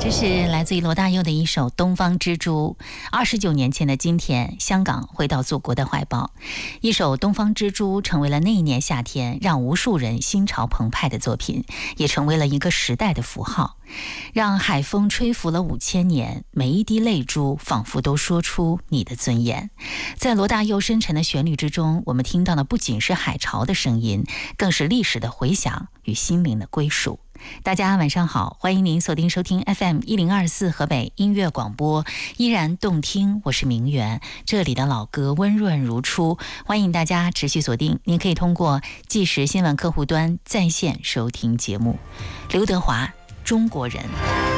这是来自于罗大佑的一首《东方之珠》。29年前的今天，香港回到祖国的怀抱，一首《东方之珠》成为了那一年夏天让无数人心潮澎湃的作品，也成为了一个时代的符号，让海风吹拂了5000年，每一滴泪珠仿佛都说出你的尊严。在罗大佑深沉的旋律之中，我们听到的不仅是海潮的声音，更是历史的回响与心灵的归属。大家晚上好，欢迎您锁定收听 FM1024 河北音乐广播，依然动听，我是明媛，这里的老歌温润如初，欢迎大家持续锁定。您可以通过即时新闻客户端在线收听节目。刘德华，中国人。